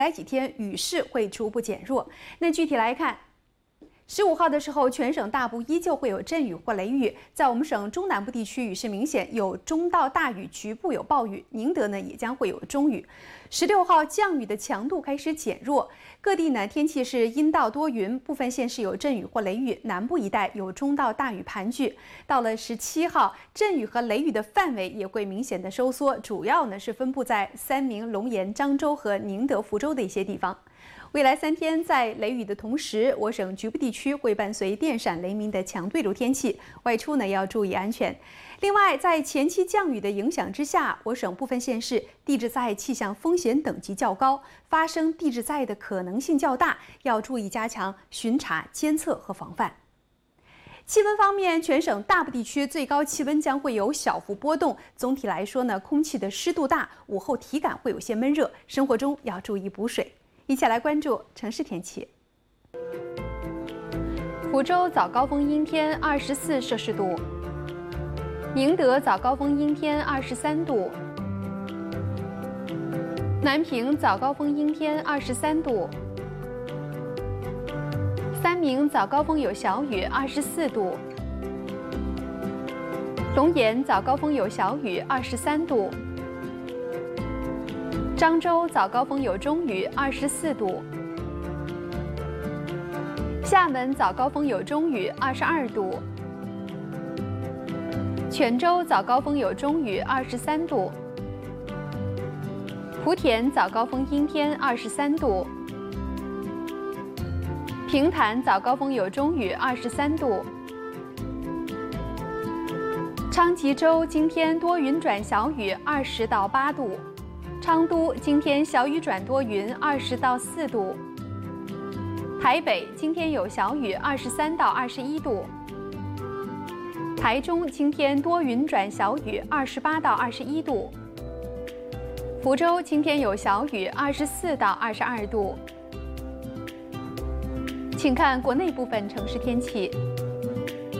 来几天雨势会逐步减弱。那具体来看，15号的时候，全省大部依旧会有阵雨或雷雨，在我们省中南部地区雨势明显，有中到大雨，局部有暴雨。宁德呢也将会有中雨。16号降雨的强度开始减弱，各地呢天气是阴到多云，部分县市有阵雨或雷雨，南部一带有中到大雨盘踞。到了17号，阵雨和雷雨的范围也会明显的收缩，主要呢是分布在三明、龙岩、漳州和宁德、福州的一些地方。未来3天，在雷雨的同时，我省局部地区会伴随电闪雷鸣的强对流天气，外出呢要注意安全。另外，在前期降雨的影响之下，我省部分县市地质灾害气象风险等级较高，发生地质灾害的可能性较大，要注意加强巡查、监测和防范。气温方面，全省大部地区最高气温将会有小幅波动。总体来说呢，空气的湿度大，午后体感会有些闷热，生活中要注意补水。一起来关注城市天气。福州早高峰阴天，24摄氏度；宁德早高峰阴天，23度；南平早高峰阴天，23度；三明早高峰有小雨，24度；龙岩早高峰有小雨，23度；漳州早高峰有中雨，24度；厦门早高峰有中雨，22度；泉州早高峰有中雨，23度；莆田早高峰阴天，23度；平潭早高峰有中雨，23度；昌吉州今天多云转小雨，20到8度；昌都今天小雨转多云，20到4度；台北今天有小雨，23到21度；台中今天多云转小雨，28到21度；福州今天有小雨，24到22度。请看国内部分城市天气。